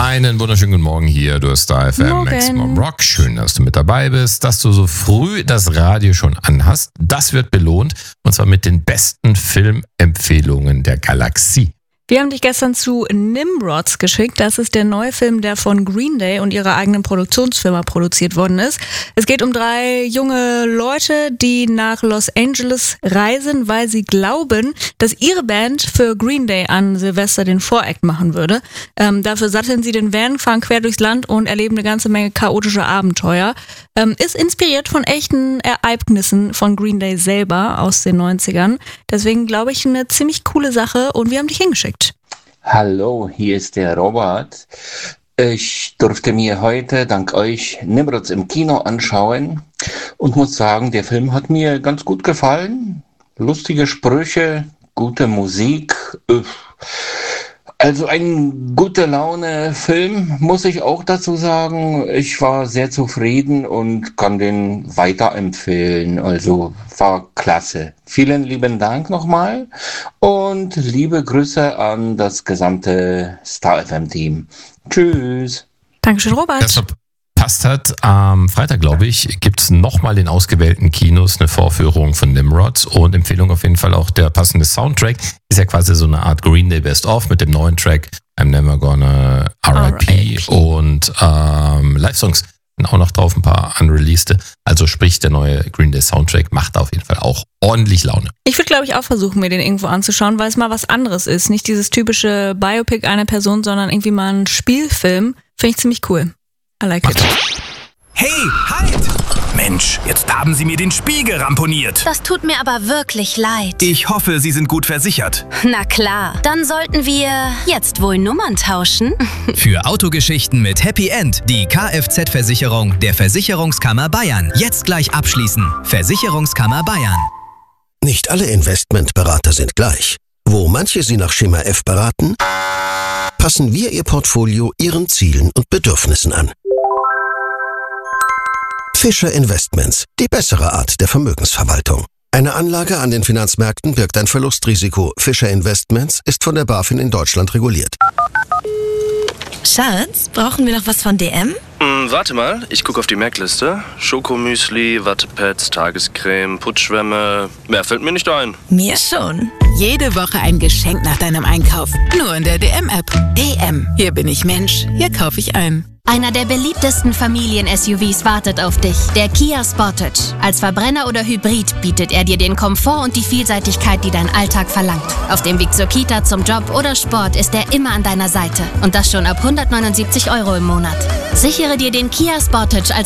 Einen wunderschönen guten Morgen hier, du hast Star FM Maximum Rock. Schön, dass du mit dabei bist, dass du so früh das Radio schon anhast. Das wird belohnt, und zwar mit den besten Filmempfehlungen der Galaxie. Wir haben dich gestern zu Nimrods geschickt. Das ist der neue Film, der von Green Day und ihrer eigenen Produktionsfirma produziert worden ist. Es geht um 3 junge Leute, die nach Los Angeles reisen, weil sie glauben, dass ihre Band für Green Day an Silvester den Voract machen würde. Dafür satteln sie den Van, fahren quer durchs Land und erleben eine ganze Menge chaotische Abenteuer. Ist inspiriert von echten Ereignissen von Green Day selber aus den 90ern. Deswegen glaube ich, eine ziemlich coole Sache, und wir haben dich hingeschickt. Hallo, hier ist der Robert. Ich durfte mir heute dank euch Nimrods im Kino anschauen und muss sagen, der Film hat mir ganz gut gefallen. Lustige Sprüche, gute Musik. Also ein gute Laune-Film, muss ich auch dazu sagen. Ich war sehr zufrieden und kann den weiterempfehlen. Also war klasse. Vielen lieben Dank nochmal und liebe Grüße an das gesamte Star FM-Team. Tschüss. Dankeschön, Robert. Das verpasst hat, am Freitag, glaube ich, gibt es nochmal in ausgewählten Kinos eine Vorführung von Nimrods, und Empfehlung auf jeden Fall auch der passende Soundtrack. Ist ja quasi so eine Art Green Day Best-of mit dem neuen Track I'm Never Gonna R.I.P. und Live-Songs sind auch noch drauf, ein paar unreleased. Also sprich, der neue Green Day Soundtrack macht auf jeden Fall auch ordentlich Laune. Ich würde, glaube ich, auch versuchen, mir den irgendwo anzuschauen, weil es mal was anderes ist. Nicht dieses typische Biopic einer Person, sondern irgendwie mal ein Spielfilm. Finde ich ziemlich cool. I like it. Hey, halt! Mensch, jetzt haben Sie mir den Spiegel ramponiert. Das tut mir aber wirklich leid. Ich hoffe, Sie sind gut versichert. Na klar, dann sollten wir jetzt wohl Nummern tauschen. Für Autogeschichten mit Happy End die Kfz-Versicherung der Versicherungskammer Bayern. Jetzt gleich abschließen. Versicherungskammer Bayern. Nicht alle Investmentberater sind gleich. Wo manche Sie nach Schema F beraten, passen wir Ihr Portfolio Ihren Zielen und Bedürfnissen an. Fischer Investments, die bessere Art der Vermögensverwaltung. Eine Anlage an den Finanzmärkten birgt ein Verlustrisiko. Fischer Investments ist von der BaFin in Deutschland reguliert. Schatz, brauchen wir noch was von DM? Warte mal, ich gucke auf die Merkliste. Schokomüsli, Wattepads, Tagescreme, Putzschwämme. Mehr fällt mir nicht ein. Mir schon. Jede Woche ein Geschenk nach deinem Einkauf. Nur in der DM-App. DM. Hier bin ich Mensch. Hier kaufe ich ein. Einer der beliebtesten Familien-SUVs wartet auf dich. Der Kia Sportage. Als Verbrenner oder Hybrid bietet er dir den Komfort und die Vielseitigkeit, die dein Alltag verlangt. Auf dem Weg zur Kita, zum Job oder Sport ist er immer an deiner Seite. Und das schon ab 179 € im Monat. Sichere dir den Kia Sportage als